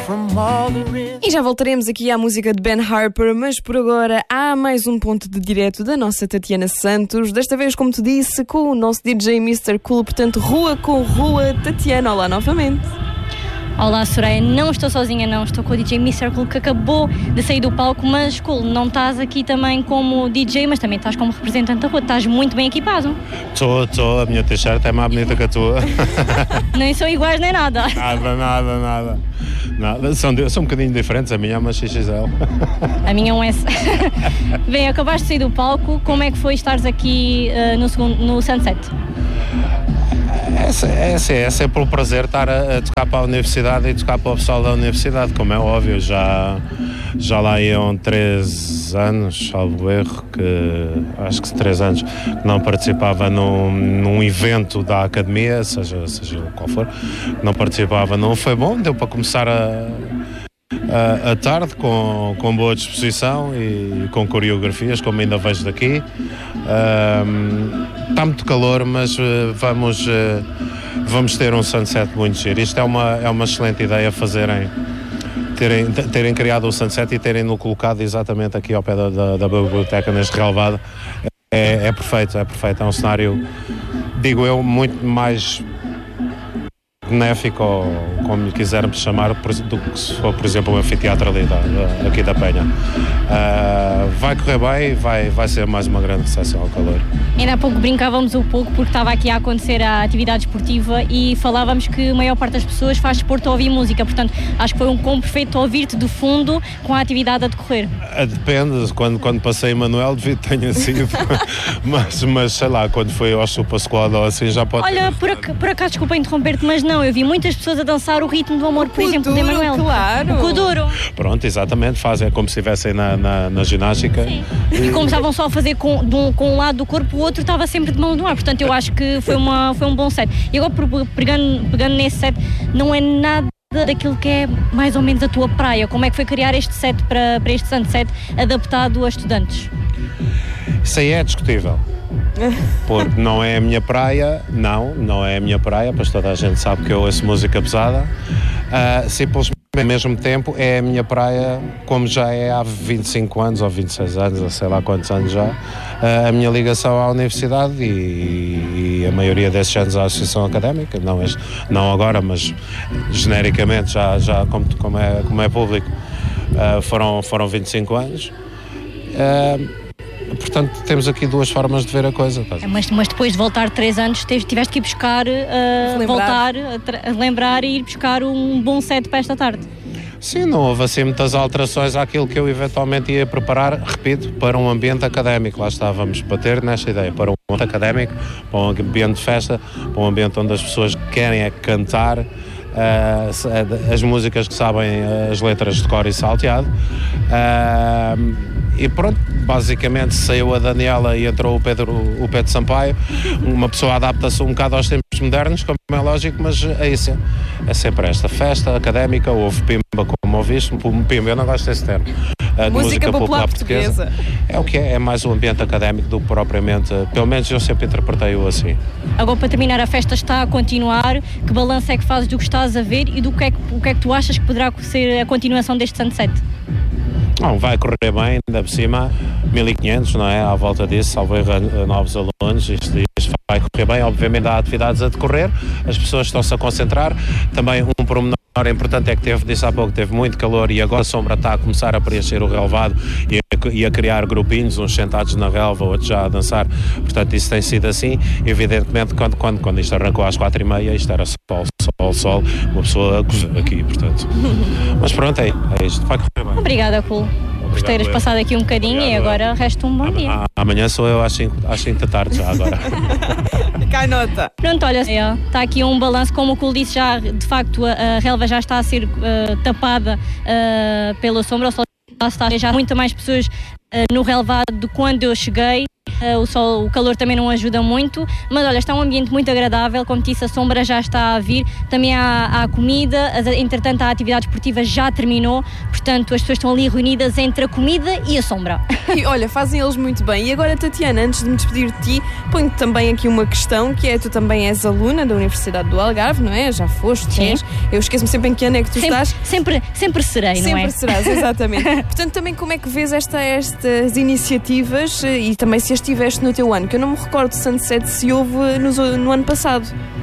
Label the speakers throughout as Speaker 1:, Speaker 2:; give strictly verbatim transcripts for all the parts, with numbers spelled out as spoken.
Speaker 1: E já voltaremos aqui à música de Ben Harper, mas por agora há mais um ponto de direto da nossa Tatiana Santos, desta vez, como te disse, com o nosso D J mister Cool, portanto rua com rua. Tatiana, olá novamente.
Speaker 2: Olá, Soraya, não estou sozinha não, estou com o D J mister Cool, que acabou de sair do palco, mas Cool, não estás aqui também como D J, mas também estás como representante da rua, estás muito bem equipado.
Speaker 3: Estou, estou, a minha t-shirt é mais bonita que a tua.
Speaker 2: Nem são iguais nem nada.
Speaker 3: Nada, nada, nada. nada. São, são um bocadinho diferentes, a minha é uma X X L.
Speaker 2: A minha é um S. Bem, acabaste de sair do palco, como é que foi estares aqui uh, no, segundo, no Sunset?
Speaker 3: É, é, é sempre um prazer estar a, a tocar para a universidade e tocar para o pessoal da universidade, como é óbvio. Já, já lá iam três anos, salvo erro, que acho que três anos que não participava num, num evento da academia, seja, seja qual for, não participava. Não foi bom, deu para começar a, a, a tarde com, com boa disposição e com coreografias, como ainda vejo daqui. Um, está muito calor, mas uh, vamos, uh, vamos ter um sunset muito giro. Isto é uma, é uma excelente ideia fazerem, terem, terem criado o sunset e terem-no colocado exatamente aqui ao pé da, da, da biblioteca, neste relvado. É, é perfeito, é perfeito. É um cenário, digo eu, muito mais benéfico, ou como lhe quisermos chamar, do que se for, por exemplo, o anfiteatro ali da, aqui da Penha. Uh, vai correr bem, vai, vai ser mais uma grande recepção ao calor.
Speaker 2: Ainda há pouco brincávamos um pouco porque estava aqui a acontecer a atividade esportiva e falávamos que a maior parte das pessoas faz desporto a ouvir música, portanto acho que foi um combo perfeito ouvir-te de fundo com a atividade a decorrer.
Speaker 3: Uh, depende, quando, quando passei Manuel devido tenha sido, mas, mas sei lá, quando foi ao Super Squad ou assim já pode...
Speaker 2: Olha, por, ac- por acaso desculpa interromper-te, mas não, eu vi muitas pessoas a dançar o ritmo do amor, por
Speaker 1: o
Speaker 2: exemplo,
Speaker 1: duro,
Speaker 2: de Emanuel.
Speaker 1: Claro.
Speaker 2: O Kuduro.
Speaker 3: Pronto, exatamente, fazem como se estivessem na, na, na ginástica.
Speaker 2: Sim. E como estavam só a fazer com, de um, com um lado do corpo, o outro estava sempre de mão no ar, portanto eu acho que foi, uma, foi um bom set. E agora pegando, pegando nesse set, não é nada daquilo que é mais ou menos a tua praia. Como é que foi criar este set para, para este sunset adaptado a estudantes?
Speaker 3: Isso aí é discutível. Porque não é a minha praia, não, não é a minha praia, pois toda a gente sabe que eu ouço música pesada. Uh, simplesmente, ao mesmo tempo, é a minha praia, como já é há vinte e cinco anos ou vinte e seis anos, ou sei lá quantos anos já, uh, a minha ligação à universidade e, e a maioria desses anos à associação académica, não, este, não agora, mas genericamente, já, já como, como, é, como é público, uh, foram, foram vinte e cinco anos. Uh, Portanto, temos aqui duas formas de ver a coisa.
Speaker 2: Mas, mas depois de voltar três anos, tiveste que ir buscar, uh, voltar, a, tra- a lembrar e ir buscar um bom set para esta tarde.
Speaker 3: Sim, não houve assim muitas alterações àquilo que eu eventualmente ia preparar, repito, para um ambiente académico. Lá estávamos para ter nesta ideia, para um ambiente académico, para um ambiente de festa, para um ambiente onde as pessoas querem é cantar uh, as músicas que sabem as letras de cor e salteado. Uh, E pronto, basicamente saiu a Daniela e entrou o Pedro, o Pedro Sampaio. Uma pessoa adapta-se um bocado aos tempos modernos, como é lógico, mas é isso. É sempre esta festa académica, houve pimba como ouviste, pimba, eu não gosto desse termo.
Speaker 1: A música, música popular, popular portuguesa. portuguesa.
Speaker 3: É o que é, é mais um ambiente académico do que propriamente, pelo menos eu sempre interpretei-o assim.
Speaker 2: Agora, para terminar, a festa está a continuar. Que balanço é que fazes do que estás a ver e do que é que, o que é que tu achas que poderá ser a continuação deste sunset?
Speaker 3: Não, vai correr bem, ainda por cima, mil e quinhentos, não é? À volta disso, salvo erro, novos alunos, isto, isto vai correr bem. Obviamente há atividades a decorrer, as pessoas estão-se a concentrar. Também um pormenor importante é que teve, disse há pouco, teve muito calor e agora a sombra está a começar a preencher o relvado e a, e a criar grupinhos, uns sentados na relva, outros já a dançar. Portanto, isso tem sido assim. Evidentemente, quando, quando, quando isto arrancou às quatro e meia, isto era sol, sol, sol, uma pessoa aqui, portanto. Mas pronto, é, é isto, vai correr bem.
Speaker 2: Obrigada, Cool. Por teres passado aqui um bocadinho. Obrigado, e agora resta um bom dia.
Speaker 3: Amanhã sou eu às cinco da tarde já agora.
Speaker 1: Cai nota.
Speaker 2: Pronto, olha, está aqui um balanço, como o Cool disse, já de facto a, a relva já está a ser uh, tapada uh, pela sombra, ou seja, está já muitas mais pessoas uh, no relvado de quando eu cheguei. uh, o sol, o calor também não ajuda muito, mas olha, está um ambiente muito agradável, como disse, a sombra já está a vir, também há, há comida, as, entretanto a atividade esportiva já terminou, portanto as pessoas estão ali reunidas entre a comida e a sombra.
Speaker 1: E olha, fazem eles muito bem. E agora, Tatiana, antes de me despedir de ti, ponho-te também aqui uma questão, que é, tu também és aluna da Universidade do Algarve, não é? Já foste,
Speaker 2: Sim.
Speaker 1: és. Eu esqueço-me sempre em que ano é que tu
Speaker 2: sempre,
Speaker 1: estás.
Speaker 2: Sempre, sempre serei,
Speaker 1: sempre
Speaker 2: não é?
Speaker 1: Sempre serás, exatamente. Portanto, também como é que vês esta, estas iniciativas e também se as tiveste no teu ano? Que eu não me recordo, Sunset, se houve no, no ano passado.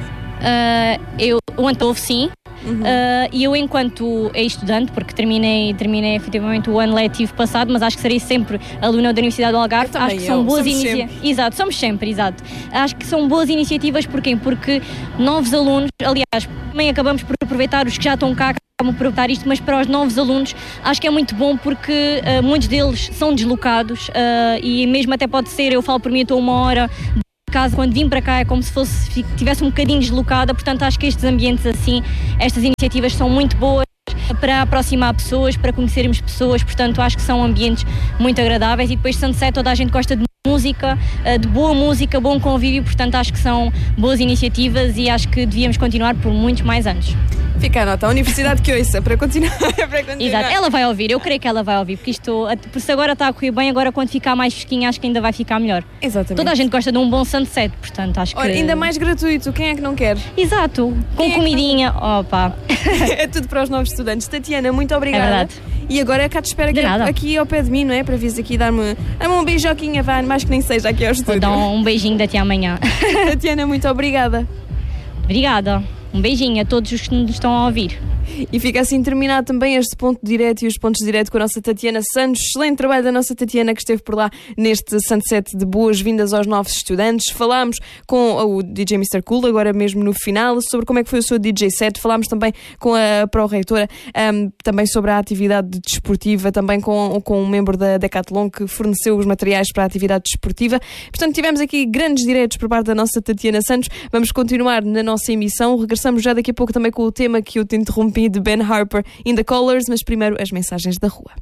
Speaker 2: Uh, eu, o ano houve sim. Uhum. Uh, e eu, enquanto estudante, porque terminei, terminei efetivamente o ano letivo passado, mas acho que serei sempre aluna da Universidade do Algarve. Acho que são eu. boas iniciativas. Exato, somos sempre, exato. Acho que são boas iniciativas, porquê? Porque novos alunos, aliás, também acabamos por aproveitar os que já estão cá, acabam por aproveitar isto, mas para os novos alunos acho que é muito bom porque uh, muitos deles são deslocados uh, e mesmo até pode ser, eu falo por mim, estou uma hora casa, quando vim para cá é como se fosse, tivesse um bocadinho deslocada, portanto acho que estes ambientes assim, estas iniciativas são muito boas para aproximar pessoas, para conhecermos pessoas, portanto acho que são ambientes muito agradáveis e depois Sunset toda a gente gosta de música, de boa música, bom convívio, portanto acho que são boas iniciativas e acho que devíamos continuar por muitos mais anos.
Speaker 1: Fica a nota, a Universidade que ouça, para continuar, para continuar.
Speaker 2: Exato, ela vai ouvir, eu creio que ela vai ouvir, porque isto, se agora está a correr bem, agora quando ficar mais fresquinho acho que ainda vai ficar melhor.
Speaker 1: Exatamente.
Speaker 2: Toda a gente gosta de um bom sunset, portanto acho que...
Speaker 1: Ora, ainda mais gratuito, quem é que não quer?
Speaker 2: Exato, com
Speaker 1: quem
Speaker 2: comidinha, é opa.
Speaker 1: É tudo para os novos estudantes. Tatiana, muito obrigada.
Speaker 2: É verdade.
Speaker 1: E agora cá te espero aqui, aqui ao pé de mim, não é? Para vires aqui dar-me dar um beijoquinha, vá, mais que nem seja aqui ao estúdio.
Speaker 2: Vou dar um beijinho daqui amanhã.
Speaker 1: Tatiana, muito obrigada.
Speaker 2: Obrigada. Um beijinho a todos os que nos estão a ouvir.
Speaker 1: E fica assim terminado também este ponto direto e os pontos direto com a nossa Tatiana Santos. Excelente trabalho da nossa Tatiana, que esteve por lá neste Sunset de boas-vindas aos novos estudantes. Falámos com o D J mister Cool, agora mesmo no final, sobre como é que foi o seu D J set. Falámos também com a pró-reitora, um, também sobre a atividade desportiva, também com, com um membro da Decathlon que forneceu os materiais para a atividade desportiva. Portanto, tivemos aqui grandes diretos por parte da nossa Tatiana Santos. Vamos continuar na nossa emissão. Regressamos já daqui a pouco também com o tema que eu te interrompi, de Ben Harper, In The Colors, mas primeiro as mensagens da rua.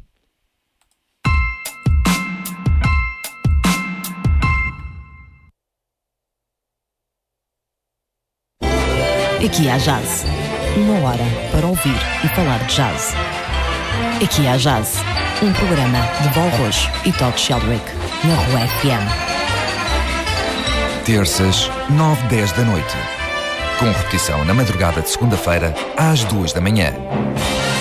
Speaker 4: Aqui há Jazz. Uma hora para ouvir e falar de jazz. Aqui há Jazz. Um programa de Bol Roxo e Todd Sheldrick, na Rua F M.
Speaker 5: Terças, nove e dez da noite. Com repetição na madrugada de segunda-feira, às duas da manhã.